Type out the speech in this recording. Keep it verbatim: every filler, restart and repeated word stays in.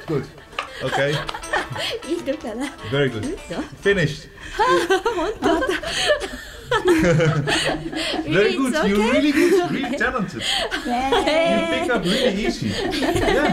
Good. Okay. いいのかな。 Very good. Finished. Very Really, good. it's You're okay? really good. Really talented. You pick up really easy. Yeah.